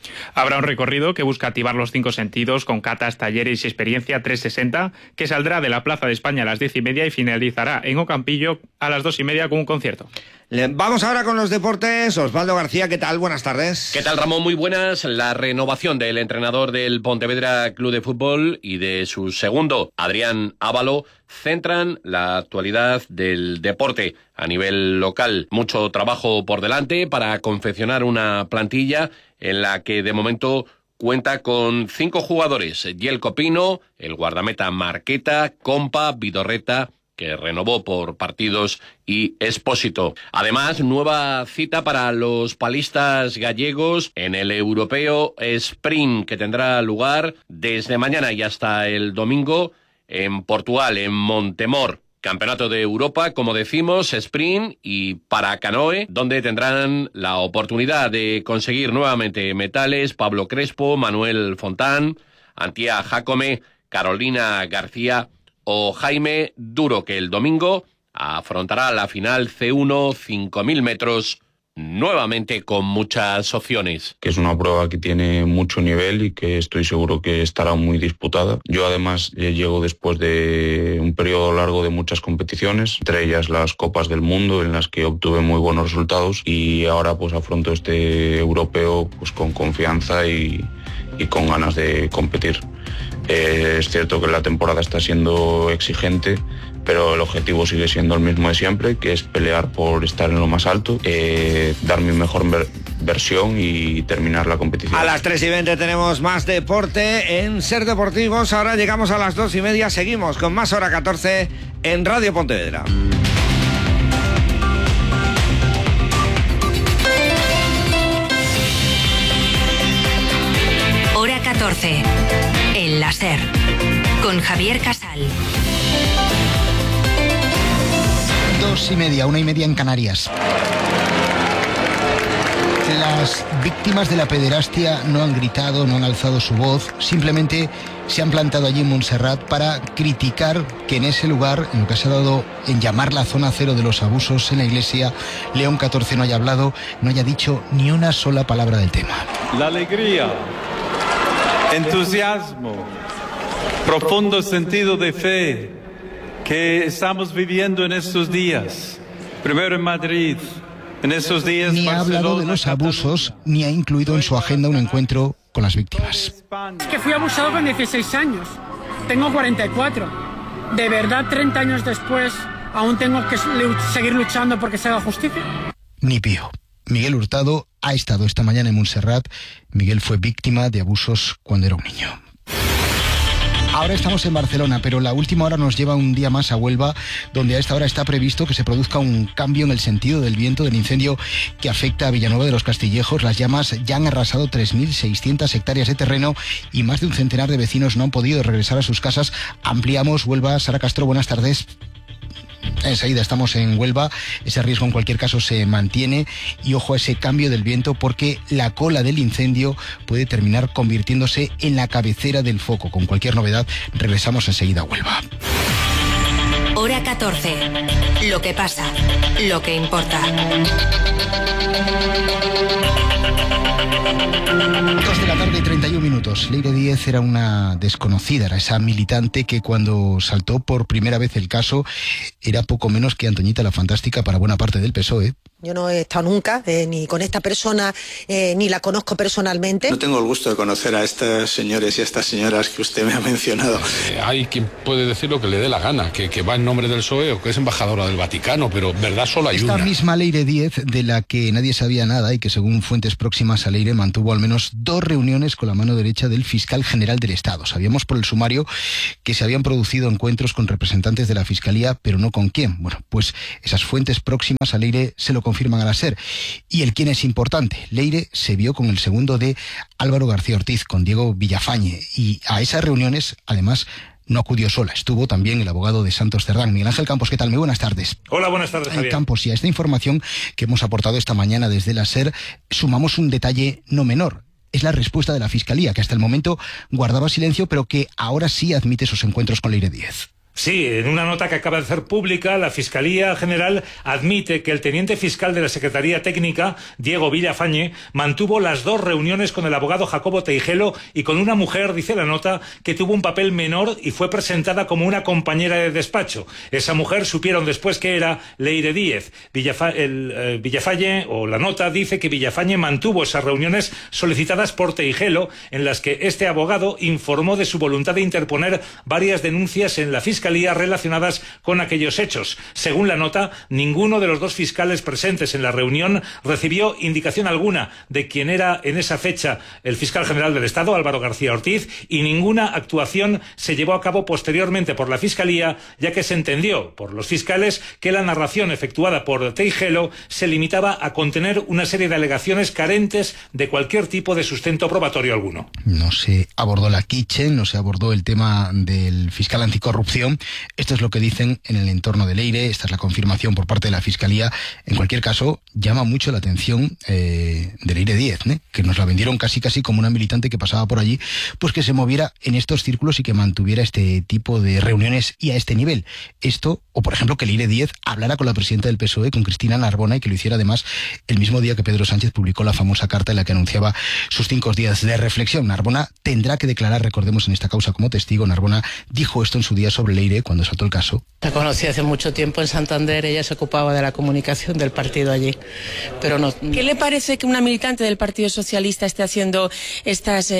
Habrá un recorrido que busca activar los 5 sentidos con catas, talleres y experiencia 360 que saldrá de la Plaza de España a las 10:30 y finalizará en Ocampillo a las 2:30 con un concierto. Vamos ahora con los deportes. Osvaldo García, ¿qué tal? Buenas tardes. ¿Qué tal, Ramón? Muy buenas. La renovación del entrenador del Pontevedra Club de Fútbol y de su segundo, Adrián Ávalo, centran la actualidad del deporte a nivel local. Mucho trabajo por delante para confeccionar una plantilla en la que de momento cuenta con 5 jugadores: Yelko Pino, el guardameta Marqueta, Compa, Vidorreta, que renovó por partidos, y Espósito. Además, nueva cita para los palistas gallegos en el europeo Sprint, que tendrá lugar desde mañana y hasta el domingo en Portugal, en Montemor. Campeonato de Europa, como decimos, Sprint y para canoe, donde tendrán la oportunidad de conseguir nuevamente metales Pablo Crespo, Manuel Fontán, Antía Jacome, Carolina García o Jaime Duro, que el domingo afrontará la final C1 5.000 metros, nuevamente con muchas opciones. Que es una prueba que tiene mucho nivel y que estoy seguro que estará muy disputada. Yo además llego después de un periodo largo de muchas competiciones, entre ellas las Copas del Mundo, en las que obtuve muy buenos resultados, y ahora pues afronto este europeo pues con confianza y con ganas de competir. Es cierto que la temporada está siendo exigente, pero el objetivo sigue siendo el mismo de siempre, que es pelear por estar en lo más alto, dar mi mejor versión y terminar la competición. A las 3:20 tenemos más deporte en Ser Deportivos. Ahora llegamos a las 2:30, seguimos con más Hora 14 en Radio Pontevedra. Hora 14, en la Ser, con Javier Casal. 2:30, 1:30 en Canarias. Las víctimas de la pederastia no han gritado, no han alzado su voz, simplemente se han plantado allí en Montserrat para criticar que en ese lugar, en lo que se ha dado en llamar la zona cero de los abusos en la iglesia, León XIV no haya hablado, no haya dicho ni una sola palabra del tema. La alegría, entusiasmo, profundo sentido de fe que estamos viviendo en estos días, primero en Madrid, en estos días. Ni ha hablado de los abusos, ni ha incluido en su agenda un encuentro con las víctimas. Es que fui abusado con 16 años, tengo 44. ¿De verdad 30 años después aún tengo que seguir luchando porque se haga justicia? Ni pío. Miguel Hurtado ha estado esta mañana en Montserrat. Miguel fue víctima de abusos cuando era un niño. Ahora estamos en Barcelona, pero la última hora nos lleva un día más a Huelva, donde a esta hora está previsto que se produzca un cambio en el sentido del viento del incendio que afecta a Villanueva de los Castillejos. Las llamas ya han arrasado 3.600 hectáreas de terreno y más de un centenar de vecinos no han podido regresar a sus casas. Ampliamos Huelva. Sara Castro, buenas tardes. Enseguida estamos en Huelva. Ese riesgo en cualquier caso se mantiene y ojo a ese cambio del viento, porque la cola del incendio puede terminar convirtiéndose en la cabecera del foco. Con cualquier novedad regresamos enseguida a Huelva. Hora 14. Lo que pasa, lo que importa. 2 de la tarde y 31 minutos. Leire Díez era una desconocida, era esa militante que cuando saltó por primera vez el caso era poco menos que Antoñita la Fantástica para buena parte del PSOE. Yo no he estado nunca ni con esta persona, ni la conozco personalmente. No tengo el gusto de conocer a estos señores y a estas señoras que usted me ha mencionado. Hay quien puede decir lo que le dé la gana, que va en nombre del PSOE o que es embajadora del Vaticano, pero verdad solo hay una. Esta misma Leire Díez, de la que nadie sabía nada y que según fuentes próximas a Leire mantuvo al menos 2 reuniones con la mano derecha del fiscal general del Estado. Sabíamos por el sumario que se habían producido encuentros con representantes de la Fiscalía, pero no con quién. Bueno, pues esas fuentes próximas a Leire se lo confirman a la SER. Y el quién es importante. Leire se vio con el segundo de Álvaro García Ortiz, con Diego Villafañe, y a esas reuniones, además, no acudió sola. Estuvo también el abogado de Santos Cerdán. Miguel Ángel Campos, ¿qué tal? Muy buenas tardes. Hola, buenas tardes, Javier. Campos, y a esta información que hemos aportado esta mañana desde la SER, sumamos un detalle no menor. Es la respuesta de la Fiscalía, que hasta el momento guardaba silencio, pero que ahora sí admite esos encuentros con Leire Díez. Sí, en una nota que acaba de hacer pública, la Fiscalía General admite que el teniente fiscal de la Secretaría Técnica, Diego Villafañe, mantuvo las 2 reuniones con el abogado Jacobo Teijelo y con una mujer, dice la nota, que tuvo un papel menor y fue presentada como una compañera de despacho. Esa mujer supieron después que era Leire Díez. Villafañe, o la nota, dice que Villafañe mantuvo esas reuniones solicitadas por Teijelo, en las que este abogado informó de su voluntad de interponer varias denuncias en la Fiscalía relacionadas con aquellos hechos. Según la nota, ninguno de los 2 fiscales presentes en la reunión recibió indicación alguna de quién era en esa fecha el fiscal general del Estado, Álvaro García Ortiz, y ninguna actuación se llevó a cabo posteriormente por la Fiscalía, ya que se entendió por los fiscales que la narración efectuada por Teijelo se limitaba a contener una serie de alegaciones carentes de cualquier tipo de sustento probatorio alguno. No se abordó la Kitchen, no se abordó el tema del fiscal anticorrupción. Esto es lo que dicen en el entorno de Leire, esta es la confirmación por parte de la Fiscalía. En cualquier caso, llama mucho la atención de Leire Díez, que nos la vendieron casi como una militante que pasaba por allí, pues que se moviera en estos círculos y que mantuviera este tipo de reuniones y a este nivel. Esto, o por ejemplo que Leire Díez hablara con la presidenta del PSOE, con Cristina Narbona, y que lo hiciera además el mismo día que Pedro Sánchez publicó la famosa carta en la que anunciaba sus 5 días de reflexión. Narbona tendrá que declarar, recordemos, en esta causa como testigo. Narbona dijo esto en su día sobre Leire cuando saltó el caso. La conocí hace mucho tiempo en Santander, ella se ocupaba de la comunicación del partido allí, pero no. ¿Qué le parece que una militante del Partido Socialista esté haciendo estos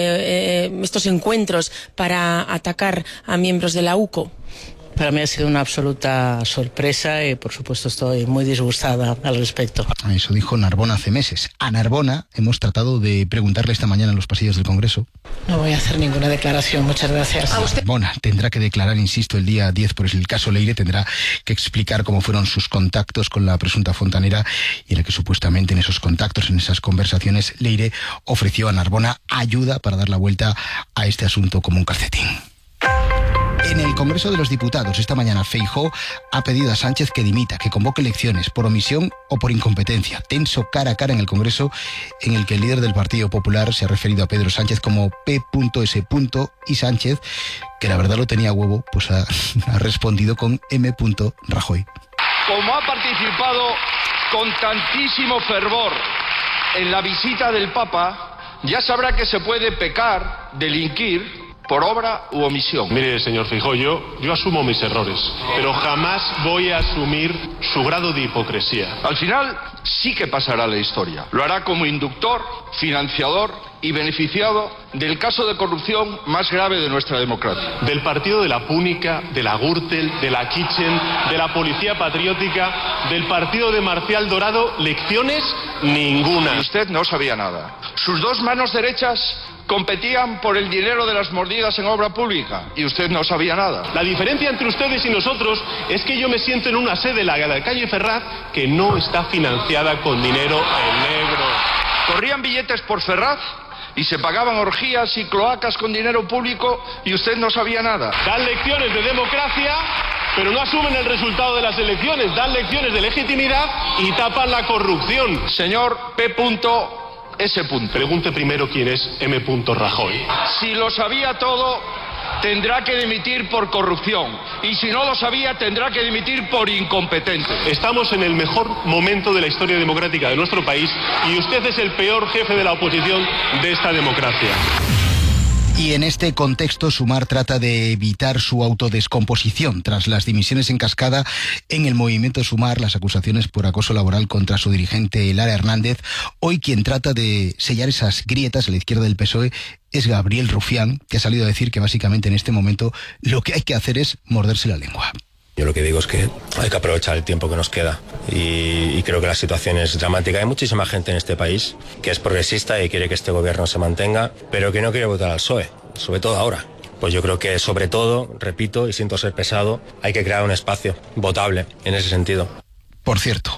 encuentros para atacar a miembros de la UCO? Para mí ha sido una absoluta sorpresa y por supuesto estoy muy disgustada al respecto. Eso dijo Narbona hace meses. A Narbona hemos tratado de preguntarle esta mañana en los pasillos del Congreso. No voy a hacer ninguna declaración, muchas gracias. Narbona tendrá que declarar, insisto, el día 10 por el caso Leire, tendrá que explicar cómo fueron sus contactos con la presunta fontanera y en el que supuestamente en esos contactos, en esas conversaciones, Leire ofreció a Narbona ayuda para dar la vuelta a este asunto como un calcetín. En el Congreso de los Diputados, esta mañana, Feijóo ha pedido a Sánchez que dimita, que convoque elecciones por omisión o por incompetencia. Tenso cara a cara en el Congreso, en el que el líder del Partido Popular se ha referido a Pedro Sánchez como P.S. y Sánchez, que la verdad lo tenía a huevo, pues ha respondido con M. Rajoy. Como ha participado con tantísimo fervor en la visita del Papa, ya sabrá que se puede pecar, delinquir, por obra u omisión. Mire, señor Feijóo, yo asumo mis errores, pero jamás voy a asumir su grado de hipocresía. Al final sí que pasará la historia. Lo hará como inductor, financiador y beneficiado del caso de corrupción más grave de nuestra democracia. Del partido de la Púnica, de la Gürtel, de la Kitchen, de la Policía Patriótica, del partido de Marcial Dorado, lecciones ninguna. Y usted no sabía nada. Sus 2 manos derechas competían por el dinero de las mordidas en obra pública y usted no sabía nada. La diferencia entre ustedes y nosotros es que yo me siento en una sede, la calle Ferraz, que no está financiada con dinero en negro. Corrían billetes por Ferraz y se pagaban orgías y cloacas con dinero público y usted no sabía nada. Dan lecciones de democracia, pero no asumen el resultado de las elecciones. Dan lecciones de legitimidad y tapan la corrupción. Señor P.S. Pregunte primero quién es M. Rajoy. Si lo sabía todo, tendrá que dimitir por corrupción. Y si no lo sabía, tendrá que dimitir por incompetente. Estamos en el mejor momento de la historia democrática de nuestro país y usted es el peor jefe de la oposición de esta democracia. Y en este contexto, Sumar trata de evitar su autodescomposición tras las dimisiones en cascada en el movimiento Sumar, las acusaciones por acoso laboral contra su dirigente Lara Hernández. Hoy quien trata de sellar esas grietas a la izquierda del PSOE es Gabriel Rufián, que ha salido a decir que básicamente en este momento lo que hay que hacer es morderse la lengua. Yo lo que digo es que hay que aprovechar el tiempo que nos queda y creo que la situación es dramática. Hay muchísima gente en este país que es progresista y quiere que este gobierno se mantenga, pero que no quiere votar al PSOE, sobre todo ahora. Pues yo creo que sobre todo, repito y siento ser pesado, hay que crear un espacio votable en ese sentido. Por cierto,